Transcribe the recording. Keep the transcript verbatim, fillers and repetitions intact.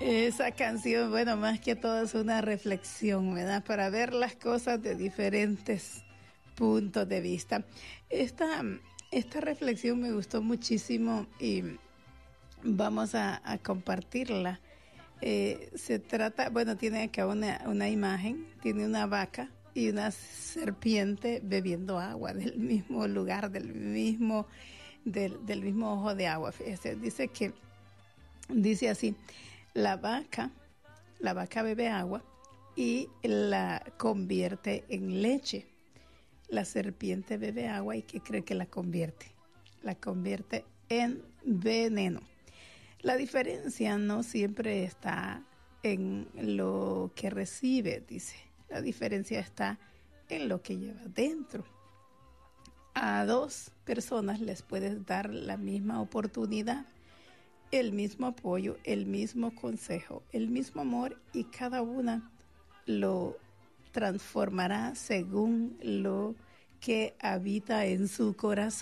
Esa canción, bueno, más que todo es una reflexión, ¿verdad? Para ver las cosas de diferentes puntos de vista. Esta, esta reflexión me gustó muchísimo y vamos a, a compartirla. Eh, se trata, bueno, tiene acá una, una imagen, tiene una vaca y una serpiente bebiendo agua del mismo lugar, del mismo, del, del mismo ojo de agua. Fíjese, dice que, dice así, la vaca, la vaca bebe agua y la convierte en leche. La serpiente bebe agua y ¿qué cree que la convierte? La convierte en veneno. La diferencia no siempre está en lo que recibe, dice. La diferencia está en lo que lleva dentro. A dos personas les puedes dar la misma oportunidad, el mismo apoyo, el mismo consejo, el mismo amor y cada una lo transformará según lo que habita en su corazón.